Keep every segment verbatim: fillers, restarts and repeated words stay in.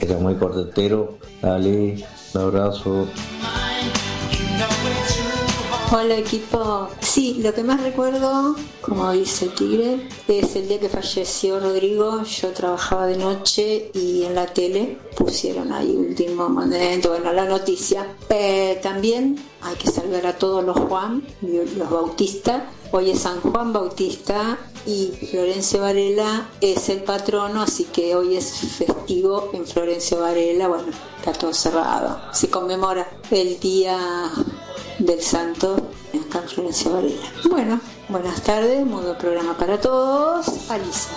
era muy cortetero. Dale, un abrazo. Hola equipo, sí, lo que más recuerdo, como dice el Tigre, es el día que falleció Rodrigo. Yo trabajaba de noche y en la tele pusieron ahí último momento, bueno, la noticia. Eh, también hay que saludar a todos los Juan, los Bautista. Hoy es San Juan Bautista y Florencio Varela es el patrono, así que hoy es festivo en Florencio Varela. Bueno, está todo cerrado. Se conmemora el día del santo acá en Florencio Varela. Bueno, buenas tardes, muy buen programa para todos. Alicia.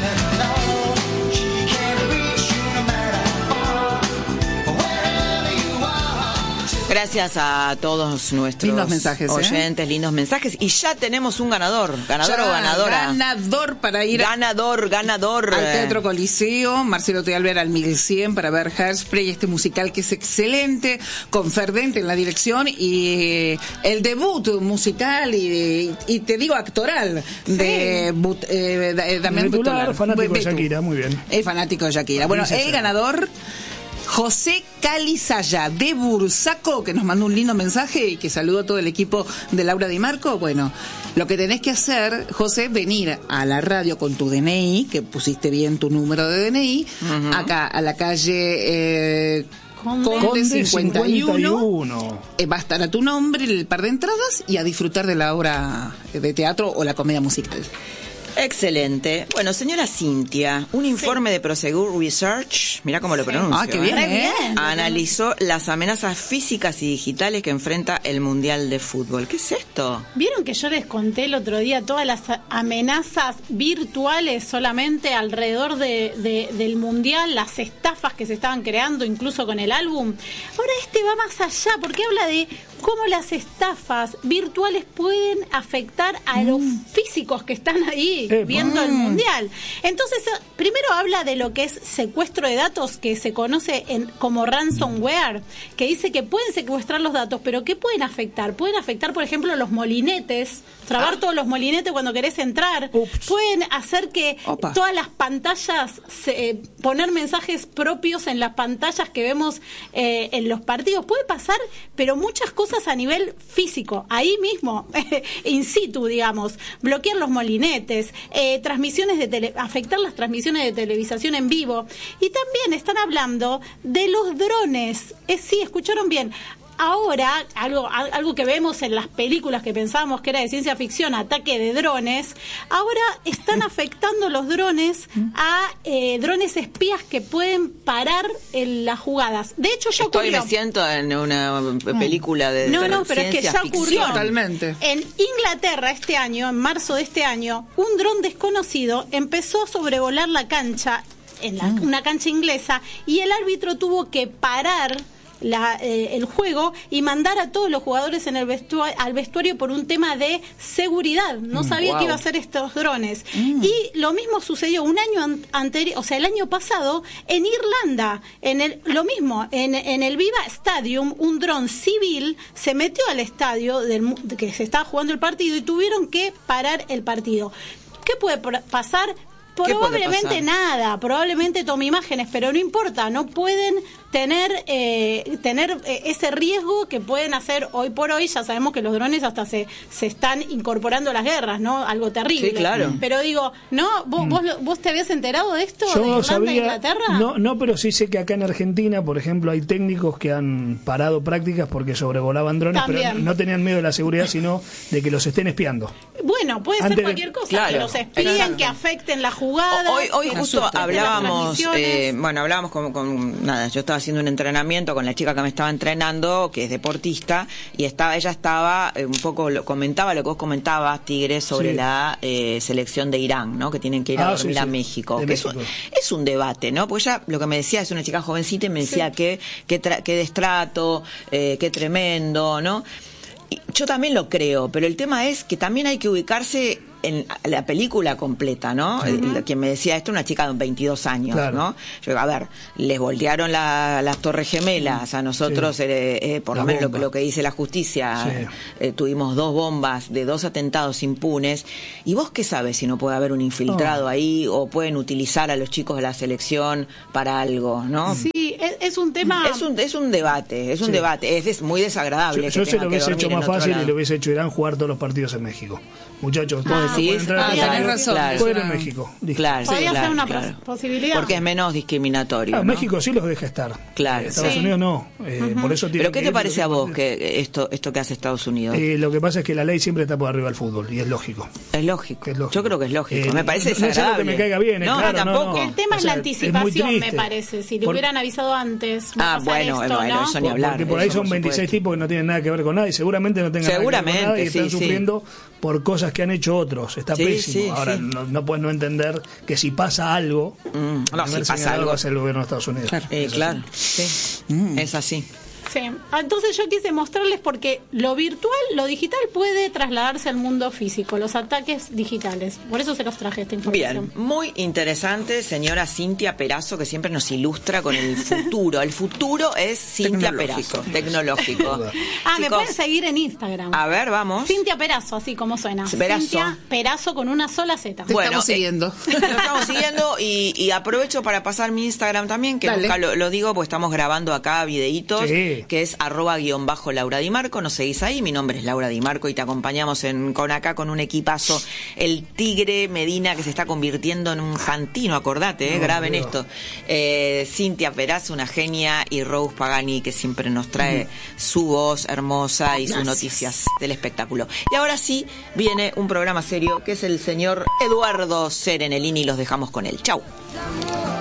Gracias a todos nuestros lindos mensajes, oyentes, ¿eh? lindos mensajes. Y ya tenemos un ganador, ganador ya, o ganadora. Ganador para ir ganador, ganador. al Teatro Coliseo. Marcelo T. Alver al mil cien para ver Hairspray, este musical que es excelente, con Ferdente en la dirección y el debut musical y, y te digo actoral sí. de But, eh, Damián Butolar. Fanático de Shakira, muy bien. Es fanático de Shakira. Bueno, el ganador... José Calizaya de Bursaco, que nos mandó un lindo mensaje y que saludó a todo el equipo de Laura Di Marco. Bueno, lo que tenés que hacer, José, venir a la radio con tu D N I, que pusiste bien tu número de D N I, uh-huh. acá a la calle eh, Conde, Conde cincuenta y uno. cincuenta y uno. Eh, va a estar a tu nombre el par de entradas y a disfrutar de la obra de teatro o la comedia musical. Excelente. Bueno, señora Cintia, un informe sí. de Prosegur Research, mirá cómo lo sí. pronuncio. Ah, qué bien, ¿eh? bien. Analizó las amenazas físicas y digitales que enfrenta el Mundial de Fútbol. ¿Qué es esto? ¿Vieron que yo les conté el otro día todas las amenazas virtuales solamente alrededor de, de, del Mundial, las estafas que se estaban creando incluso con el álbum? Ahora este va más allá porque habla de cómo las estafas virtuales pueden afectar a mm. los físicos que están ahí eh, viendo mm. el Mundial. Entonces, primero habla de lo que es secuestro de datos, que se conoce en, como ransomware, que dice que pueden secuestrar los datos, pero ¿qué pueden afectar? Pueden afectar, por ejemplo, los molinetes, trabar ah. todos los molinetes cuando querés entrar. Ups. Pueden hacer que Opa. todas las pantallas, se, eh, poner mensajes propios en las pantallas que vemos eh, en los partidos. Puede pasar, pero muchas cosas a nivel físico, ahí mismo, in situ, digamos, bloquear los molinetes, eh, transmisiones de tele, afectar las transmisiones de televisación en vivo. Y también están hablando de los drones. Eh, sí, escucharon bien. Ahora, algo, algo que vemos en las películas que pensábamos que era de ciencia ficción, ataque de drones, ahora están afectando los drones a eh, drones espías que pueden parar en las jugadas. De hecho, ya Estoy, ocurrió. me siento en una película de No, no, pero es que ya ficción. ocurrió. Totalmente. En Inglaterra este año, en marzo de este año, un dron desconocido empezó a sobrevolar la cancha, en la, mm. una cancha inglesa, y el árbitro tuvo que parar La, eh, el juego y mandar a todos los jugadores en el vestuario, al vestuario por un tema de seguridad. No mm, sabía wow. que iba a hacer estos drones. Mm. Y lo mismo sucedió un año an- anterior, o sea, el año pasado, en Irlanda. En el, lo mismo, en, en el Viva Stadium, un dron civil se metió al estadio del, que se estaba jugando el partido y tuvieron que parar el partido. ¿Qué puede pasar? Probablemente nada, probablemente tome imágenes, pero no importa, no pueden tener eh, tener eh, ese riesgo que pueden hacer hoy por hoy. Ya sabemos que los drones hasta se se están incorporando a las guerras, ¿no? Algo terrible. Sí, claro. Pero digo, ¿no? ¿Vos, mm. vos, vos te habías enterado de esto? Yo ¿De Irlanda, sabía, Inglaterra? No, no, pero sí sé que acá en Argentina, por ejemplo, hay técnicos que han parado prácticas porque sobrevolaban drones, También. pero no tenían miedo de la seguridad, sino de que los estén espiando. Bueno, puede Antes ser cualquier de... cosa, claro, que los espíen, claro. que afecten la jugada. Hoy, hoy justo hablábamos, eh, bueno, hablábamos con, con, nada, yo estaba haciendo un entrenamiento con la chica que me estaba entrenando, que es deportista, y estaba, ella estaba, eh, un poco, lo, comentaba lo que vos comentabas, Tigre, sobre sí. la eh, selección de Irán, ¿no? Que tienen que ir ah, a dormir sí, sí. a México. Que México. Es, un, es un debate, ¿no? Pues ella, lo que me decía, es una chica jovencita y me decía sí. que, que, tra- que destrato, eh, que tremendo, ¿no? Y yo también lo creo, pero el tema es que también hay que ubicarse en la película completa, ¿no? Uh-huh. Quien me decía esto, una chica de veintidós años, claro. ¿no? Yo, a ver, les voltearon la, las Torres Gemelas, a nosotros, sí. eh, eh, por la lo menos lo, lo que dice la justicia, sí. eh, tuvimos dos bombas de dos atentados impunes, y vos qué sabes si no puede haber un infiltrado oh. ahí, o pueden utilizar a los chicos de la selección para algo, ¿no? Sí, es un tema... Es un, es un debate, es un sí. debate, es, es muy desagradable. Yo, yo se lo hubiese hecho más fácil y le hubiese hecho Irán jugar todos los partidos en México. Muchachos, todos ah, decís, entrar ah, tenés razón. Claro. Jueguen en México. Claro, podría claro, ser una claro. posibilidad. Porque es menos discriminatorio. Ah, ¿no? México sí los deja estar. Claro. Eh, Estados sí. Unidos no. Eh, uh-huh. Por eso ¿Pero qué te parece a vos que esto esto que hace Estados Unidos? Eh, lo que pasa es que la ley siempre está por arriba del fútbol y es lógico. Es lógico. Es lógico. Yo creo que es lógico. Eh, me parece no, desagradable. No es que me caiga bien, no, claro, tampoco. No, no. El tema o es sea, la anticipación, es me parece. Si le por... hubieran avisado antes. Ah, bueno, esto, bueno, ¿no? eso ni hablar. Porque por ahí eso, son por veintiséis tipos que no tienen nada que ver con nada y seguramente no tengan seguramente, nada que ver con nada y sí, están sufriendo sí. por cosas que han hecho otros. Está sí, pésimo. Sí, Ahora, sí. No, no puedes no entender que si pasa algo, mm, no, si pasa algo va a ser el gobierno de Estados Unidos. Claro, eh, claro. Sí. Mm. Es así. Sí. Entonces yo quise mostrarles porque lo virtual, lo digital puede trasladarse al mundo físico, los ataques digitales. Por eso se los traje esta información. Bien, muy interesante, señora Cintia Perazo, que siempre nos ilustra con el futuro. El futuro es Cintia Perazo, tecnológico. ah, Chicos, me pueden seguir en Instagram. A ver, vamos. Cintia Perazo, así como suena. Perazo. Cintia Perazo con una sola Z. Te bueno, estamos siguiendo. Eh, lo estamos siguiendo y, y aprovecho para pasar mi Instagram también, que Dale. nunca lo, lo digo, porque estamos grabando acá videitos. Sí. Que es arroba guión bajo Laura Di Marco, nos seguís ahí, mi nombre es Laura Di Marco y te acompañamos en, con acá con un equipazo, el Tigre Medina que se está convirtiendo en un Fantino, acordate, eh, no, graben Dios. esto, eh, Cintia Perazo, una genia, y Rose Pagani que siempre nos trae mm. su voz hermosa y Gracias. sus noticias del espectáculo. Y ahora sí viene un programa serio que es el señor Eduardo Serenelini y los dejamos con él. Chau.